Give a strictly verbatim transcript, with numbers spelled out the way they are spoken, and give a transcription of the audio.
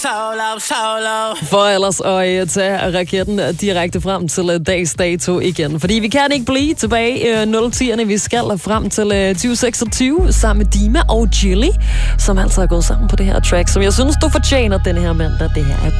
Solo, solo. For ellers at uh, tage raketten direkte frem til uh, dags dato igen. Fordi vi kan ikke blive tilbage uh, nul tierne. Vi skal frem til uh, tyve seksogtyve sammen med Dima og Chili, som altså er gået sammen på det her track, som jeg synes, du fortjener den her mandag. Det her er